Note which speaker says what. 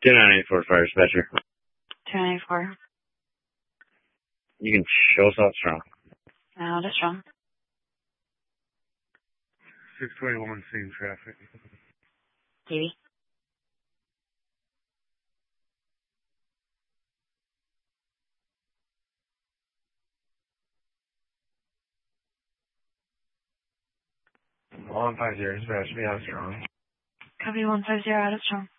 Speaker 1: 2984 fire dispatcher.
Speaker 2: 294.
Speaker 1: You can show us out strong.
Speaker 2: Now it is strong.
Speaker 3: 621 seeing traffic.
Speaker 2: TV.
Speaker 3: All 50 dispatch, be out strong.
Speaker 2: Copy 150 out of strong.